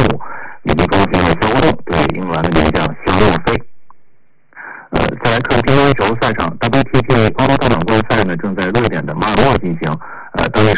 务，以及中心的小活动对英格兰的名将小洛菲。再来看平均轴赛上 WTA 澳大利亚冠赛呢正在瑞典的马尔默进行，当地